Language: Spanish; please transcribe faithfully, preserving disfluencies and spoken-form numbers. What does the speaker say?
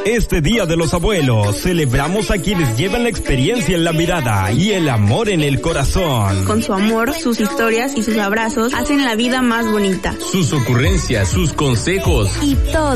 Este Día de los Abuelos, celebramos a quienes llevan la experiencia en la mirada y el amor en el corazón. Con su amor, sus historias y sus abrazos hacen la vida más bonita. Sus ocurrencias, sus consejos y todo